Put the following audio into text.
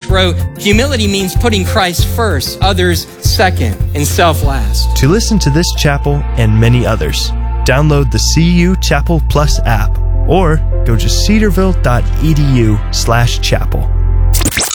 wrote, humility means putting Christ first, others second, and self last. To listen to this chapel and many others, download the CU Chapel Plus app or go to cedarville.edu/chapel.